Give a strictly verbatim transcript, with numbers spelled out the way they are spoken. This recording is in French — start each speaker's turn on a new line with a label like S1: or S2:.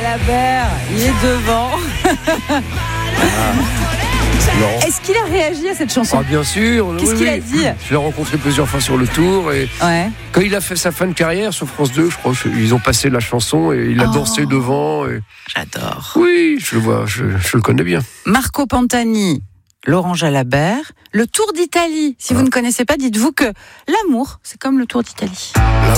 S1: Jalabert, il est devant.
S2: Non.
S1: Est-ce qu'il a réagi à cette chanson?
S2: Ah, bien sûr.
S1: Qu'est-ce
S2: oui,
S1: qu'il
S2: oui.
S1: a dit?
S2: Je l'ai rencontré plusieurs fois sur le tour et
S1: Ouais.
S2: quand il a fait sa fin de carrière sur France deux, je crois, ils ont passé la chanson et il a
S1: Oh.
S2: dansé devant. Et...
S1: J'adore.
S2: Oui, je le vois, je, je le connais bien.
S1: Marco Pantani, Laurent Jalabert, le Tour d'Italie. Si
S2: Ah.
S1: vous ne connaissez pas, dites-vous que l'amour, c'est comme le Tour d'Italie.
S2: L'amour.